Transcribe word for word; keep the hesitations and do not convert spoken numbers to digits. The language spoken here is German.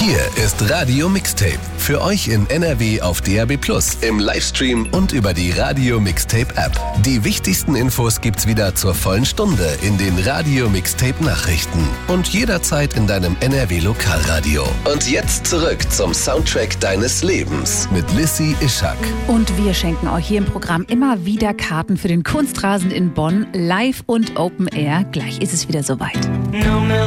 Hier ist Radio Mixtape. Für euch in N R W auf D A B plus, im Livestream und über die Radio Mixtape App. Die wichtigsten Infos gibt's wieder zur vollen Stunde in den Radio Mixtape Nachrichten und jederzeit in deinem N R W Lokalradio. Und jetzt zurück zum Soundtrack deines Lebens mit Lissy Ischak. Und wir schenken euch hier im Programm immer wieder Karten für den Kunstrasen in Bonn, live und Open Air. Gleich ist es wieder soweit.